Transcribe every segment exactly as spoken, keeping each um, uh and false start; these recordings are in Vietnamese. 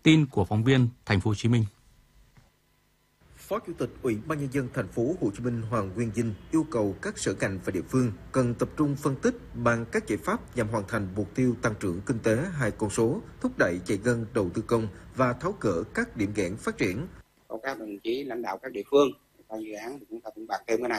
Tin của phóng viên Thành phố Hồ Chí Minh. Phó Chủ tịch Ủy ban Nhân dân Thành phố Hồ Chí Minh Hoàng Nguyên Dinh yêu cầu các sở ngành và địa phương cần tập trung phân tích bằng các giải pháp nhằm hoàn thành mục tiêu tăng trưởng kinh tế hai con số, thúc đẩy giải ngân đầu tư công và tháo gỡ các điểm nghẽn phát triển. Có các đồng chí lãnh đạo các địa phương, và dự án thì chúng ta cũng bàn thêm cái này.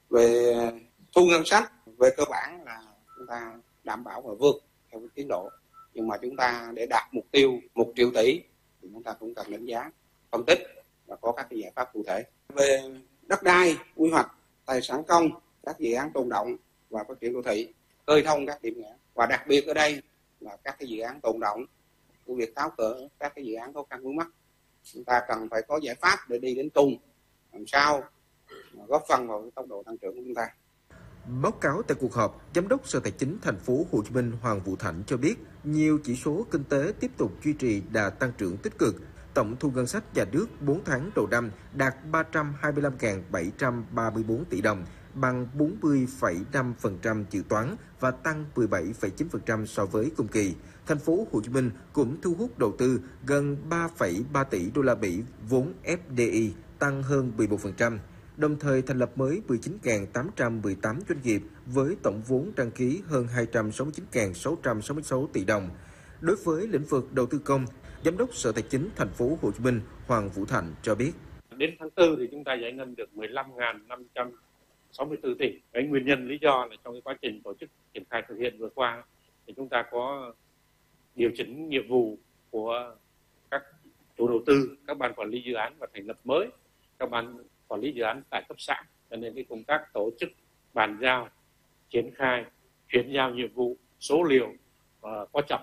Về thu ngân sách, về cơ bản là chúng ta đảm bảo và vượt theo cái tiến độ. Nhưng mà chúng ta để đạt mục tiêu một triệu tỷ thì chúng ta cũng cần đánh giá, phân tích và có các cái giải pháp cụ thể. Về đất đai, quy hoạch, tài sản công, các dự án tồn động và phát triển đô thị, khơi thông các điểm nghẽn. Và đặc biệt ở đây là các cái dự án tồn động, của việc tháo gỡ các cái dự án khó khăn vướng mắc. Chúng ta cần phải có giải pháp để đi đến cùng, làm sao góp phần vào cái tốc độ tăng trưởng của chúng ta. Báo cáo tại cuộc họp, Giám đốc Sở Tài chính Thành phố Hồ Chí Minh Hoàng Vũ Thảnh cho biết, nhiều chỉ số kinh tế tiếp tục duy trì đà tăng trưởng tích cực. Tổng thu ngân sách nhà nước bốn tháng đầu năm đạt ba trăm hai mươi lăm nghìn bảy trăm ba mươi tư tỷ đồng, bằng bốn mươi phẩy năm phần trăm dự toán và tăng mười bảy phẩy chín phần trăm so với cùng kỳ. Thành phố Hồ Chí Minh cũng thu hút đầu tư gần ba phẩy ba tỷ đô la Mỹ vốn ép đê i, tăng hơn mười một phần trăm. Đồng thời thành lập mới mười chín nghìn tám trăm mười tám doanh nghiệp với tổng vốn đăng ký hơn hai trăm sáu mươi chín nghìn sáu trăm sáu mươi sáu tỷ đồng. Đối với lĩnh vực đầu tư công, Giám đốc Sở Tài chính Thành phố Hồ Chí Minh Hoàng Vũ Thảnh cho biết. Đến tháng tư thì chúng ta giải ngân được mười lăm nghìn năm trăm sáu mươi tư tỷ. Cái nguyên nhân lý do là trong cái quá trình tổ chức triển khai thực hiện vừa qua thì chúng ta có điều chỉnh nhiệm vụ của các chủ đầu tư, các ban quản lý dự án và thành lập mới các ban quản lý dự án tại cấp xã, cho nên cái công tác tổ chức bàn giao, triển khai, chuyển giao nhiệm vụ, số liệu uh, có chậm,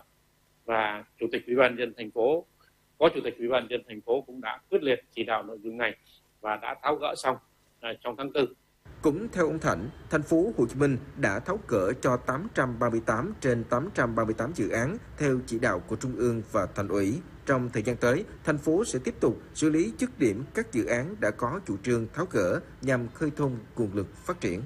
và chủ tịch Ủy ban nhân dân thành phố, phó chủ tịch Ủy ban nhân dân thành phố cũng đã quyết liệt chỉ đạo nội dung này và đã tháo gỡ xong uh, trong tháng tư. Cũng theo ông Thảnh, Thành phố Hồ Chí Minh đã tháo gỡ cho tám trăm ba mươi tám trên tám trăm ba mươi tám dự án theo chỉ đạo của Trung ương và Thành ủy. Trong thời gian tới, thành phố sẽ tiếp tục xử lý dứt điểm các dự án đã có chủ trương tháo gỡ nhằm khơi thông nguồn lực phát triển.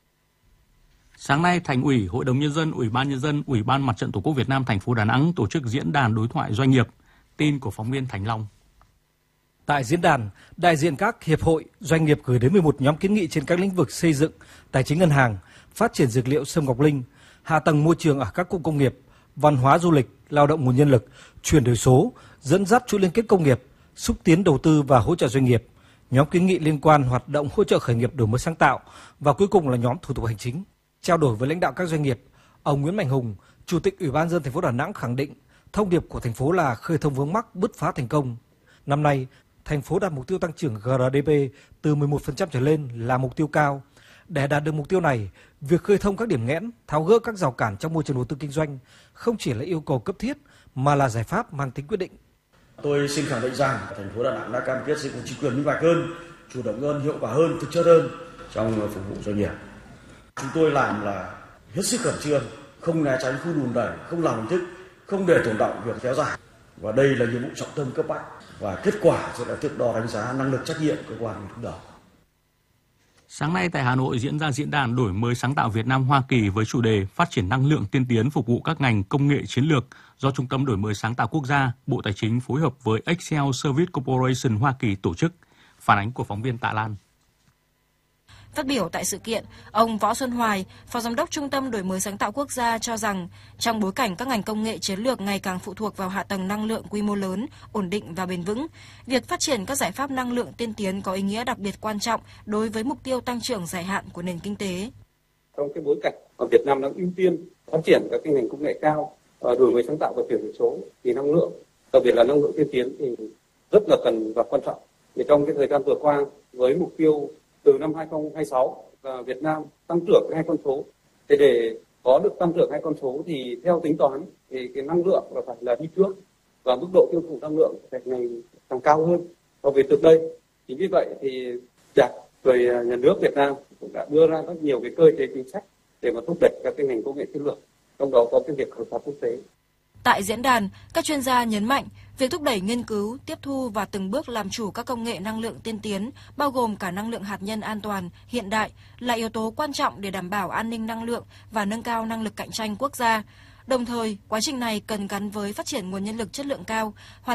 Sáng nay, Thành ủy, Hội đồng Nhân dân, Ủy ban Nhân dân, Ủy ban Mặt trận Tổ quốc Việt Nam thành phố Đà Nẵng tổ chức diễn đàn đối thoại doanh nghiệp. Tin của phóng viên Thành Long. Tại diễn đàn, đại diện các hiệp hội, doanh nghiệp gửi đến mười một nhóm kiến nghị trên các lĩnh vực xây dựng, tài chính ngân hàng, phát triển dược liệu Sâm Ngọc Linh, hạ tầng môi trường ở các cụm công nghiệp, văn hóa du lịch, lao động nguồn nhân lực, chuyển đổi số, dẫn dắt chuỗi liên kết công nghiệp, xúc tiến đầu tư và hỗ trợ doanh nghiệp. Nhóm kiến nghị liên quan hoạt động hỗ trợ khởi nghiệp đổi mới sáng tạo và cuối cùng là nhóm thủ tục hành chính. Trao đổi với lãnh đạo các doanh nghiệp, ông Nguyễn Mạnh Hùng, Chủ tịch Ủy ban nhân dân thành phố Đà Nẵng khẳng định thông điệp của thành phố là khơi thông vướng mắc, bứt phá thành công. Năm nay, thành phố đặt mục tiêu tăng trưởng giê đê pê từ mười một phần trăm trở lên là mục tiêu cao. Để đạt được mục tiêu này, việc khơi thông các điểm nghẽn, tháo gỡ các rào cản trong môi trường đầu tư kinh doanh không chỉ là yêu cầu cấp thiết mà là giải pháp mang tính quyết định. Tôi xin khẳng định rằng thành phố Đà Nẵng đã cam kết xây dựng chính quyền minh bạch hơn, chủ động hơn, hiệu quả hơn, thực chất hơn trong phục vụ doanh nghiệp. Chúng tôi làm là hết sức khẩn trương, không né tránh, không đùn đẩy, không làm hình thức, không để tồn đọng việc kéo dài. Và đây là nhiệm vụ trọng tâm cấp bách và kết quả sẽ là thước đo đánh giá năng lực trách nhiệm cơ quan đứng đầu. Sáng nay tại Hà Nội diễn ra diễn đàn đổi mới sáng tạo Việt Nam Hoa Kỳ với chủ đề phát triển năng lượng tiên tiến phục vụ các ngành công nghệ chiến lược do Trung tâm Đổi mới sáng tạo quốc gia, Bộ Tài chính phối hợp với Excel Service Corporation Hoa Kỳ tổ chức. Phản ánh của phóng viên Tạ Lan. Phát biểu tại sự kiện, ông Võ Xuân Hoài, Phó Giám đốc Trung tâm Đổi mới sáng tạo quốc gia cho rằng trong bối cảnh các ngành công nghệ chiến lược ngày càng phụ thuộc vào hạ tầng năng lượng quy mô lớn, ổn định và bền vững, việc phát triển các giải pháp năng lượng tiên tiến có ý nghĩa đặc biệt quan trọng đối với mục tiêu tăng trưởng dài hạn của nền kinh tế. Trong cái bối cảnh mà Việt Nam đang ưu tiên phát triển các cái ngành công nghệ cao, đổi mới sáng tạo và chuyển đổi số, thì năng lượng, đặc biệt là năng lượng tiên tiến thì rất là cần và quan trọng. Thì trong cái thời gian vừa qua, với mục tiêu từ năm hai không hai sáu và Việt Nam tăng trưởng hai con số, thì để có được tăng trưởng hai con số thì theo tính toán thì cái năng lượng là phải là đi trước và mức độ tiêu thụ năng lượng phải ngày càng cao hơn so với trước đây. Chính vì vậy thì Đảng rồi nhà nước Việt Nam cũng đã đưa ra rất nhiều cái cơ chế chính sách để mà thúc đẩy các cái ngành công nghệ chiến lược, trong đó có cái việc hợp tác quốc tế. Tại diễn đàn, các chuyên gia nhấn mạnh việc thúc đẩy nghiên cứu, tiếp thu và từng bước làm chủ các công nghệ năng lượng tiên tiến, bao gồm cả năng lượng hạt nhân an toàn, hiện đại, là yếu tố quan trọng để đảm bảo an ninh năng lượng và nâng cao năng lực cạnh tranh quốc gia. Đồng thời, quá trình này cần gắn với phát triển nguồn nhân lực chất lượng cao, hoàn